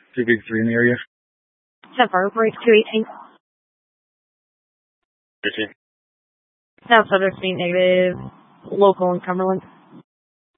2 gig 3 in the area. 10 break 218. 15. South Southern Speed negative. Local in Cumberland.